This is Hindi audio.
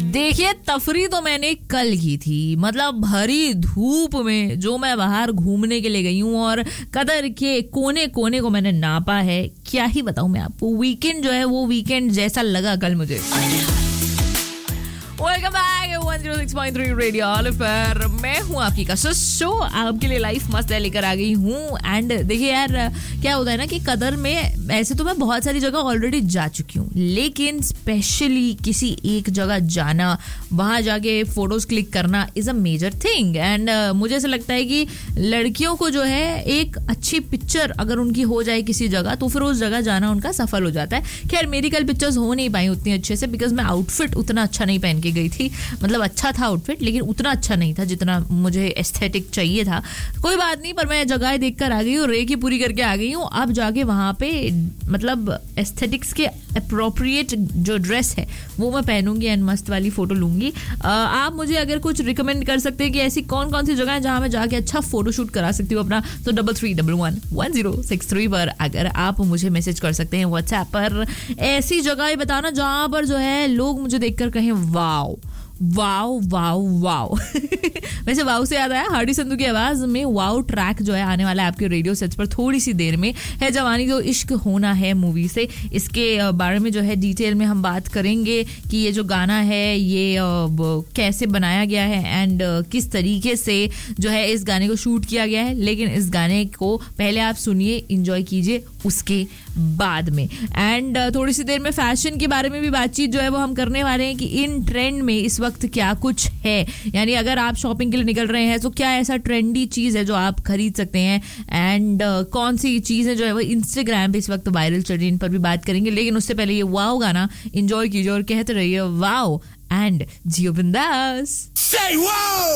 देखिए, तफरी तो मैंने कल की थी, मतलब भरी धूप में जो मैं बाहर घूमने के लिए गई हूँ और कदर के कोने कोने को मैंने नापा है। क्या ही बताऊं मैं आपको, वीकेंड जो है वो वीकेंड जैसा लगा कल मुझे। वेलकम बैक 106.3 रेडियो ऑल पर मैं हूँ आपकी कसस शो, आपके लिए लाइफ मस्त है लेकर आ गई हूँ। एंड देखिए यार, क्या होता है ना कि कदर में ऐसे तो मैं बहुत सारी जगह ऑलरेडी जा चुकी हूँ, लेकिन स्पेशली किसी एक जगह जाना, वहाँ जाके फोटोज क्लिक करना is a major thing. And मुझे ऐसा लगता है कि लड़कियों को जो है एक अच्छी पिक्चर अगर उनकी हो जाए किसी जगह, तो फिर उस जगह जाना उनका सफल हो जाता है। खैर मेरी कल पिक्चर्स हो नहीं पाई उतनी अच्छे से, बिकॉज मैं आउटफिट उतना अच्छा नहीं पहन के गई थी। मतलब अच्छा था आउटफिट, लेकिन उतना अच्छा नहीं था जितना मुझे एस्थेटिक चाहिए था। कोई बात नहीं, पर मैं जगह देखकर आ गई हूँ, रे की पूरी करके आ गई हूँ। अब जाके वहाँ पे मतलब एस्थेटिक्स के अप्रोप्रिएट जो ड्रेस है वो मैं पहनूंगी एंड मस्त वाली फोटो लूंगी। आप मुझे अगर कुछ रिकमेंड कर सकते हैं कि ऐसी कौन कौन सी जगह है जहाँ मैं जाके अच्छा फोटो शूट करा सकती हूँ अपना, तो 33111063 पर अगर आप मुझे मैसेज कर सकते हैं व्हाट्सएप पर। ऐसी जगह बताना जहाँ पर जो है लोग मुझे देखकर कहें वाओ वाओ वाओ वाओ। वैसे वाओ से याद आया, हार्डी संधू की आवाज में वाओ ट्रैक जो है आने वाला है आपके रेडियो सेट्स पर थोड़ी सी देर में। है जवानी तो इश्क होना है मूवी से, इसके बारे में जो है डिटेल में हम बात करेंगे कि ये जो गाना है ये कैसे बनाया गया है एंड किस तरीके से जो है इस गाने को शूट किया गया है। लेकिन इस गाने को पहले आप सुनिए, इंजॉय कीजिए उसके बाद में। एंड थोड़ी सी देर में फैशन के बारे में भी बातचीत जो है वो हम करने वाले हैं कि इन ट्रेंड में इस वक्त क्या कुछ है। यानी अगर आप शॉपिंग के लिए निकल रहे हैं तो क्या ऐसा ट्रेंडी चीज है जो आप खरीद सकते हैं, एंड कौन सी चीजें जो है वो इंस्टाग्राम पे इस वक्त वायरल चल रही है, इन पर भी बात करेंगे। लेकिन उससे पहले ये वाओ गाना एंजॉय कीजिए और कहते रहिए वाओ एंड जियो बिंदास।